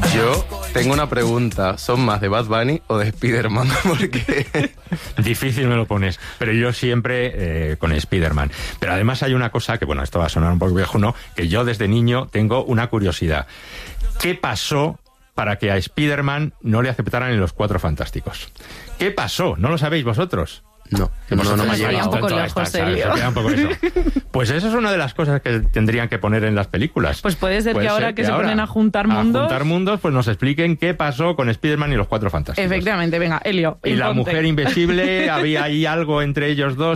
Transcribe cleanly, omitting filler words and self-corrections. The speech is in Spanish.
Yo tengo una pregunta. ¿Son más de Bad Bunny o de Spider-Man? Porque... Difícil me lo pones, pero yo siempre con Spider-Man. Pero además hay una cosa que, bueno, esto va a sonar un poco viejo, ¿no? Que yo desde niño tengo una curiosidad. ¿Qué pasó para que a Spider-Man no le aceptaran en los Cuatro Fantásticos? ¿Qué pasó? ¿No lo sabéis vosotros? No me ha llegado. llegado. Un poco lejos, serio. Un poco eso. Pues eso es una de las cosas que tendrían que poner en las películas. Pues puede ser que ahora que se ponen a juntar mundos, pues nos expliquen qué pasó con Spider-Man y los Cuatro Fantásticos. Efectivamente, venga, Elio. Y la mujer invisible, había ahí algo entre ellos dos.